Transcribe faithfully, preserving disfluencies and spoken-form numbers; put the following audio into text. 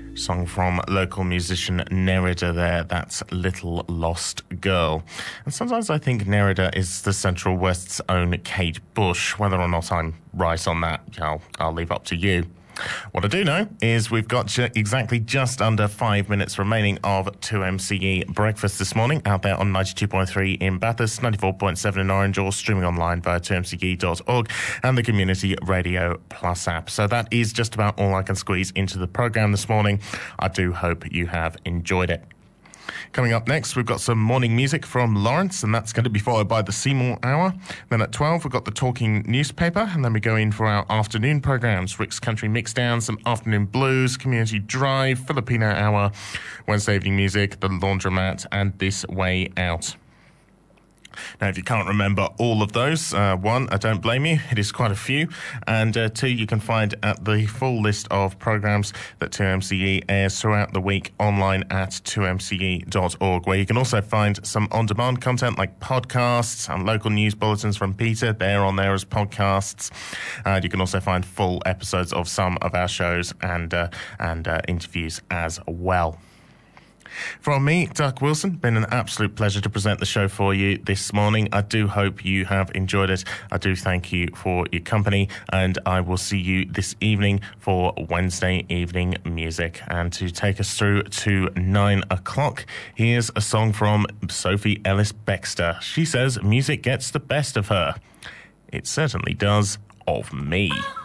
Song from local musician Nerida there, that's Little Lost Girl. And sometimes I think Nerida is the Central West's own Kate Bush. Whether or not I'm right on that, I'll, I'll leave up to you. What I do know is we've got exactly just under five minutes remaining of two M C E Breakfast this morning, out there on ninety-two point three in Bathurst, ninety-four point seven in Orange, or streaming online via two m c e dot org and the Community Radio Plus app. So that is just about all I can squeeze into the programme this morning. I do hope you have enjoyed it. Coming up next, we've got some morning music from Lawrence, and that's going to be followed by the Seymour Hour. Then at twelve, we've got the Talking Newspaper, and then we go in for our afternoon programmes. Rick's Country Mixdown, some afternoon blues, Community Drive, Filipino Hour, Wednesday evening music, the Laundromat, and This Way Out. Now, if you can't remember all of those, uh, one, I don't blame you. It is quite a few. And uh, two, you can find at the full list of programmes that two M C E airs throughout the week online at two m c e dot org, where you can also find some on-demand content like podcasts and local news bulletins from Peter. They're on there as podcasts. Uh, you can also find full episodes of some of our shows and, uh, and uh, interviews as well. From me, Doug Wilson, been an absolute pleasure to present the show for you this morning. I do hope you have enjoyed it. I do thank you for your company, and I will see you this evening for Wednesday evening music. And to take us through to nine o'clock, here's a song from Sophie Ellis-Bextor. She says music gets the best of her. It certainly does of me.